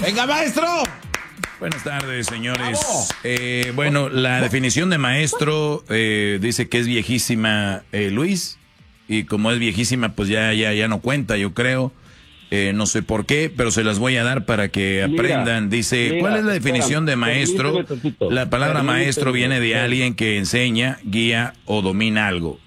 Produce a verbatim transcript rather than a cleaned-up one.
Venga, maestro. Buenas tardes, señores. Eh, bueno, la definición de maestro eh, dice que es viejísima, eh, Luis, y como es viejísima, pues ya, ya, ya no cuenta, yo creo. Eh, no sé por qué, pero se las voy a dar para que aprendan. Mira, Dice, mira, ¿cuál es la espera, definición de maestro? permíteme tantito. La palabra Permíteme, maestro viene de permíteme. alguien que enseña, guía o domina algo.